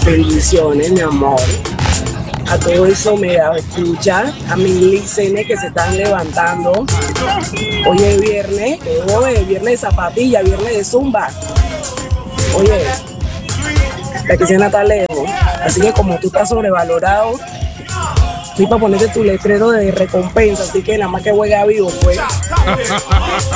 Bendiciones, mi amor. A todo eso me da escucha. A mis licenes que se están levantando. Hoy es viernes, viernes de zapatilla, viernes de zumba. Oye, la Cristiana está lejos. Así que como tú estás sobrevalorado, fui para ponerte tu letrero de recompensa. Así que nada más que juega vivo, pues.